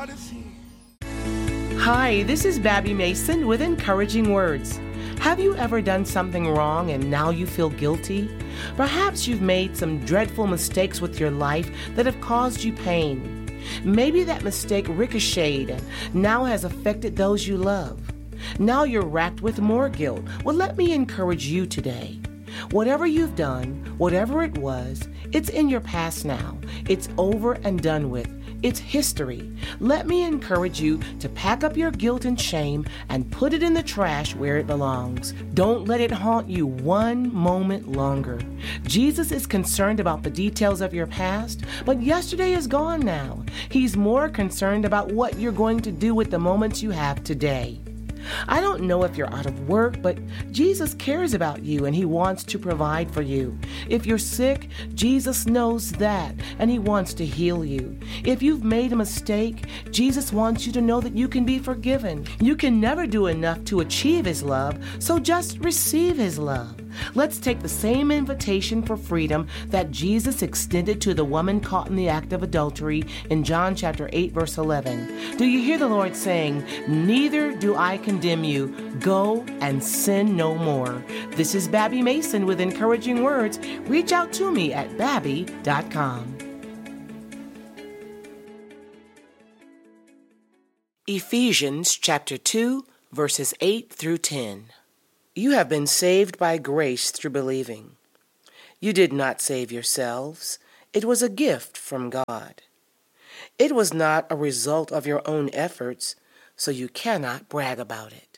Hi, this is Babby Mason with Encouraging Words. Have you ever done something wrong and now you feel guilty? Perhaps you've made some dreadful mistakes with your life that have caused you pain. Maybe that mistake ricocheted and now has affected those you love. Now you're racked with more guilt. Well, let me encourage you today. Whatever you've done, whatever it was, it's in your past now. It's over and done with. It's history. Let me encourage you to pack up your guilt and shame and put it in the trash where it belongs. Don't let it haunt you one moment longer. Jesus is concerned about the details of your past, but yesterday is gone now. He's more concerned about what you're going to do with the moments you have today. I don't know if you're out of work, but Jesus cares about you and He wants to provide for you. If you're sick, Jesus knows that and He wants to heal you. If you've made a mistake, Jesus wants you to know that you can be forgiven. You can never do enough to achieve His love, so just receive His love. Let's take the same invitation for freedom that Jesus extended to the woman caught in the act of adultery in John chapter 8, verse 11. Do you hear the Lord saying, "Neither do I condemn you. Go and sin no more." This is Babby Mason with Encouraging Words. Reach out to me at babby.com. Ephesians chapter 2, verses 8 through 10. You have been saved by grace through believing. You did not save yourselves. It was a gift from God. It was not a result of your own efforts, so you cannot brag about it.